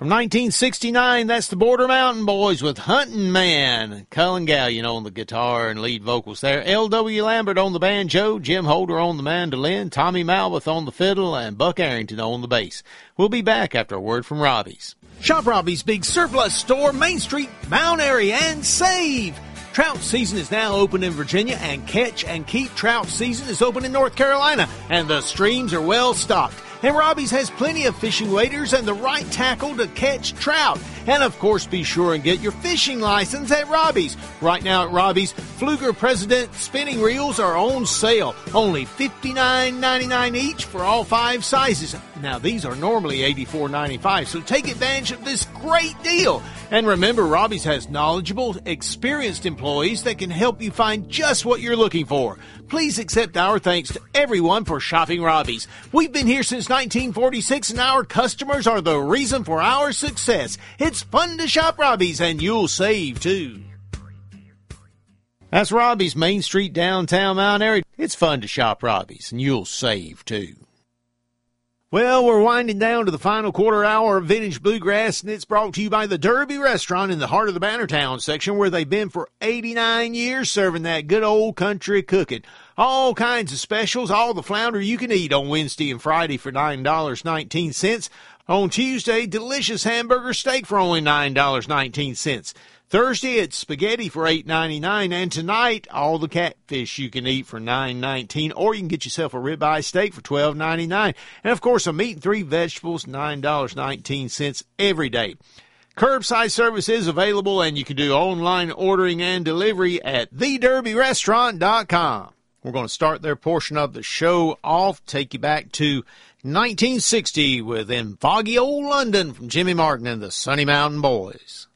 From 1969, that's the Border Mountain Boys with Huntin' Man. Cullen Gallion on the guitar and lead vocals there. L.W. Lambert on the banjo, Jim Holder on the mandolin, Tommy Malvith on the fiddle, and Buck Arrington on the bass. We'll be back after a word from Robbie's. Shop Robbie's Big Surplus Store, Main Street, Mount Airy, and save! Trout season is now open in Virginia, and Catch and Keep trout season is open in North Carolina, and the streams are well stocked. And Robbie's has plenty of fishing waders and the right tackle to catch trout. And of course, be sure and get your fishing license at Robbie's. Right now at Robbie's, Pfluger President spinning reels are on sale. Only $59.99 each for all 5 sizes. Now, these are normally $84.95, so take advantage of this great deal. And remember, Robbie's has knowledgeable, experienced employees that can help you find just what you're looking for. Please accept our thanks to everyone for shopping Robbie's. We've been here since 1946, and our customers are the reason for our success. It's fun to shop Robbie's, and you'll save, too. That's Robbie's, Main Street, downtown Mount Airy. It's fun to shop Robbie's, and you'll save, too. Well, we're winding down to the final quarter hour of Vintage Bluegrass, and it's brought to you by the Derby Restaurant in the heart of the Bannertown section, where they've been for 89 years serving that good old country cooking. All kinds of specials, all the flounder you can eat on Wednesday and Friday for $9.19. On Tuesday, delicious hamburger steak for only $9.19. Thursday, it's spaghetti for $8.99, and tonight, all the catfish you can eat for $9.19, or you can get yourself a ribeye steak for $12.99, and of course, a meat and 3 vegetables, $9.19 every day. Curbside service is available, and you can do online ordering and delivery at thederbyrestaurant.com. We're going to start their portion of the show off, take you back to 1960 with In Foggy Old London from Jimmy Martin and the Sunny Mountain Boys.